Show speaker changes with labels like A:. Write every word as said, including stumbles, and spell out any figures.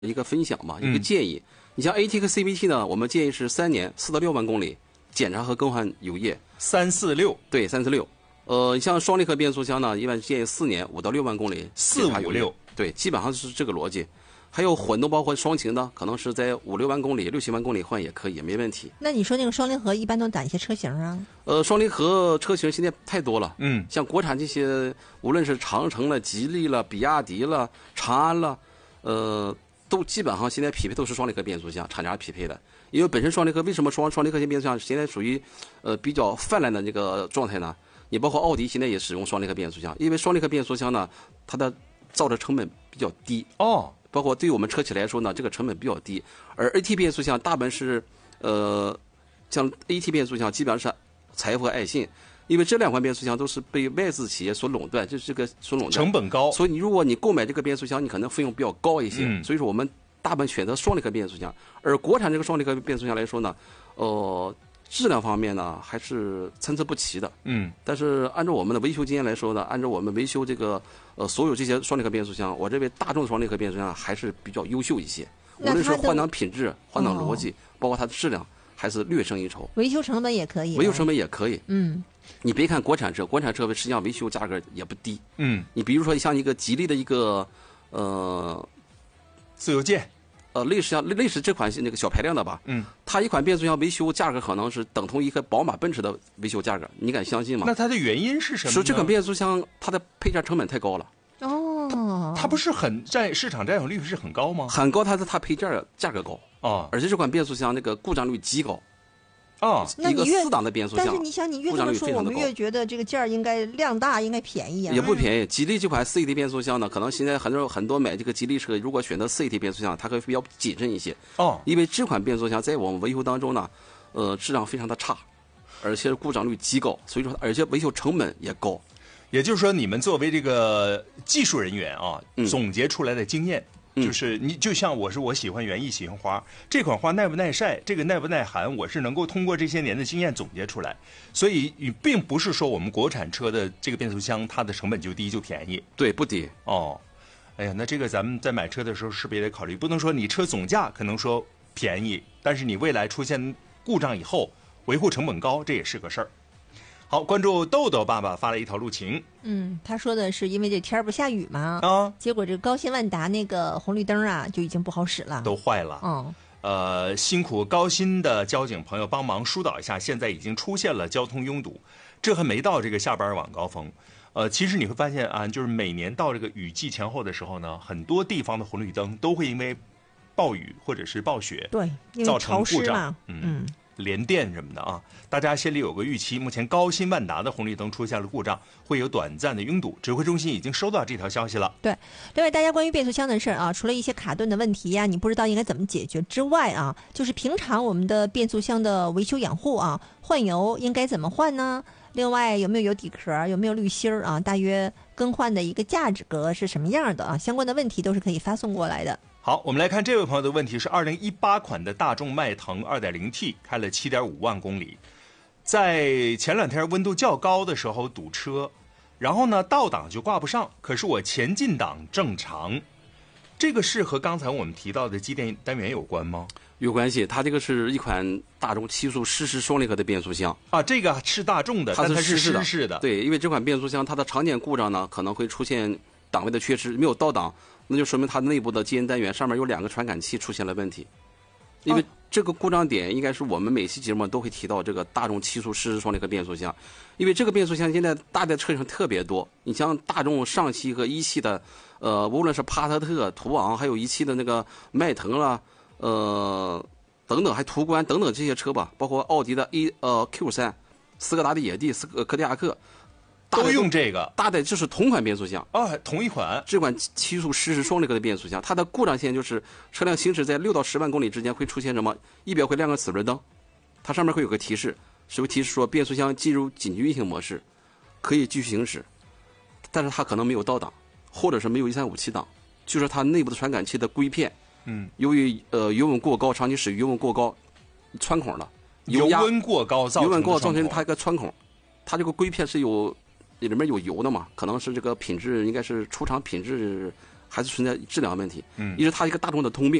A: 一个分享吧，一个建议。嗯、你像 A T 和 C V T 呢，我们建议是三年四到六万公里检查和更换油液。
B: 三四六，
A: 对，三四六。呃，像双离合变速箱呢，一般建议四年五到六万公里
B: 四五六。
A: 对，基本上是这个逻辑。还有混动包括双擎的，可能是在五六万公里、六七万公里换也可以，没问题。
C: 那你说那个双离合一般都哪些车型啊？
A: 呃，双离合车型现在太多了，
B: 嗯，
A: 像国产这些，无论是长城了、吉利了、比亚迪了、长安了，呃，都基本上现在匹配都是双离合变速箱，厂家匹配的。因为本身双离合为什么双双离合变速箱现在属于呃比较泛滥的这个状态呢？你包括奥迪现在也使用双离合变速箱，因为双离合变速箱呢，它的造车成本比较低
B: 哦。
A: 包括对于我们车企来说呢，这个成本比较低，而 A T 变速箱大部分是，呃，像 A T 变速箱基本上是财富和爱信，因为这两款变速箱都是被外资企业所垄断，就是这个所垄断，
B: 成本高，
A: 所以如果你购买这个变速箱，你可能费用比较高一些，
B: 嗯、
A: 所以说我们大部分选择双离合变速箱，而国产这个双离合变速箱来说呢，呃。质量方面呢，还是参差不齐的。
B: 嗯，
A: 但是按照我们的维修经验来说呢，按照我们维修这个呃所有这些双离合变速箱，我认为大众的双离合变速箱还是比较优秀一些。无论是换挡品质、换挡逻辑，哦、包括它的质量，还是略胜一筹。
C: 维修成本也可以。
A: 维修成本也可以。
C: 嗯，
A: 你别看国产车，国产车实际上维修价格也不低。
B: 嗯，
A: 你比如说像一个吉利的一个呃
B: 自由舰。
A: 呃，类似像类似这款那个小排量的吧，
B: 嗯，
A: 它一款变速箱维修价格可能是等同一个宝马、奔驰的维修价格，你敢相信吗？
B: 那它的原因是什么呢？
A: 是这款变速箱它的配件成本太高了。
C: 哦，
B: 它, 它不是很占市场占有率是很高吗？
A: 很高，它是它配件价格高
B: 哦，
A: 而且这款变速箱那个故障率极高。
B: 啊、哦，
A: 一个四档的变速箱，
C: 但是你想，你越这么说，我们越觉得这个件儿应该量大，应该便宜啊。
A: 也不便宜。吉利这款四 A T 变速箱呢，可能现在很多很多买这个吉利车，如果选择四 A T 变速箱，它会比较谨慎一些。
B: 哦，
A: 因为这款变速箱在我们维修当中呢，呃，质量非常的差，而且故障率极高，所以说而且维修成本也高。
B: 也就是说，你们作为这个技术人员啊，
A: 嗯、
B: 总结出来的经验。就是你就像我是我喜欢园艺喜欢花，这款花耐不耐晒，这个耐不耐寒，我是能够通过这些年的经验总结出来。所以并不是说我们国产车的这个变速箱它的成本就低就便宜，
A: 对，不低
B: 哦。哎呀，那这个咱们在买车的时候是不是也得考虑？不能说你车总价可能说便宜，但是你未来出现故障以后维护成本高，这也是个事儿。好，关注豆豆爸爸发了一条路情。
C: 嗯，他说的是因为这天儿不下雨嘛，
B: 啊，
C: 结果这个高新万达那个红绿灯啊就已经不好使了，
B: 都坏了。
C: 嗯，
B: 呃，辛苦高新的交警朋友帮忙疏导一下，现在已经出现了交通拥堵，这还没到这个下班晚高峰。呃，其实你会发现啊，就是每年到这个雨季前后的时候呢，很多地方的红绿灯都会因为暴雨或者是暴雪，
C: 对，
B: 造成故障，
C: 嗯。
B: 嗯连电什么的啊，大家心里有个预期。目前高新万达的红绿灯出现了故障，会有短暂的拥堵。指挥中心已经收到这条消息了。
C: 对，另外大家关于变速箱的事儿啊，除了一些卡顿的问题呀、啊，你不知道应该怎么解决之外啊，就是平常我们的变速箱的维修养护啊，换油应该怎么换呢？另外有没有油底壳，有没有滤芯儿啊？大约更换的一个价格是什么样的啊？相关的问题都是可以发送过来的。
B: 好，我们来看这位朋友的问题是二零一八款的大众迈腾 二点零 T 开了 七点五万公里，在前两天温度较高的时候堵车，然后呢倒档就挂不上，可是我前进档正常，这个是和刚才我们提到的机电单元有关吗？
A: 有关系，它这个是一款大众七速湿式双离合的变速箱
B: 啊，这个是大众的，
A: 它是湿
B: 式的，
A: 湿的。对，因为这款变速箱它的常见故障呢，可能会出现档位的缺失，没有倒档，那就说明它内部的机电单元上面有两个传感器出现了问题。因为这个故障点应该是我们每期节目都会提到这个大众七速湿式双离合变速箱，因为这个变速箱现在大的车型特别多，你像大众上汽和一汽的，呃，无论是帕萨特、途昂，还有一汽的那个迈腾啦。呃，等等，还途观等等这些车吧，包括奥迪的 A 呃 Q 三、斯柯达的野地、斯柯迪亚克，
B: 都用这个，
A: 大概就是同款变速箱
B: 啊，同一款。
A: 这款七速湿式双离合的变速箱，它的故障线就是车辆行驶在六到十万公里之间会出现什么？仪表会亮个紫绿灯，它上面会有个提示，是会提示说变速箱进入紧急运行模式，可以继续行驶，但是它可能没有倒档，或者是没有一三五七档，就是它内部的传感器的硅片。
B: 嗯，
A: 由于呃油温过高，长期使油温过高，穿孔了。
B: 油温过高造成
A: 油温过高造成它一个穿孔，它这个硅片是有里面有油的嘛，可能是这个品质应该是出厂品质还是存在质量问题。
B: 嗯
A: 一是它一个大众的通病。